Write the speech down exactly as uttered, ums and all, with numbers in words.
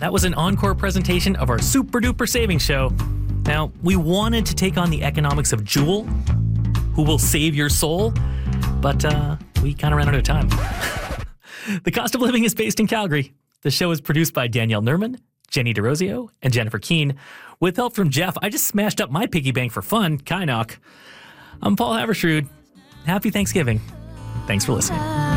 that was an encore presentation of our Super Duper Savings Show. Now, we wanted to take on the economics of Jewel, who will save your soul, but uh, we kind of ran out of time. The Cost of Living is based in Calgary. The show is produced by Danielle Nerman, Jenny DeRosio, and Jennifer Keene. With help from Jeff, I just smashed up my piggy bank for fun, Kynoch. I'm Paul Havershrud. Happy Thanksgiving. Thanks for listening.